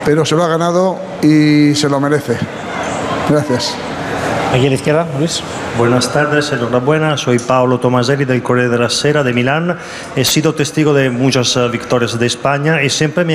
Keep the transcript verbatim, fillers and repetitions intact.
pero se lo ha ganado y se lo merece. Gracias. Aquí a la izquierda, Luis. Buenas tardes, enhorabuena. Soy Paolo Tomaselli del Corriere della Sera de Milán. He sido testigo de muchas uh, victorias de España y siempre me